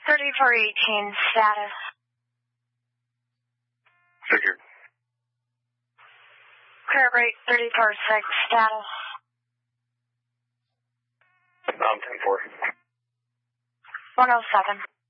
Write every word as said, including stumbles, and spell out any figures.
thirty-four eighteen status. Figured. Clear break thirty-four six status. Um, ten four. one oh seven.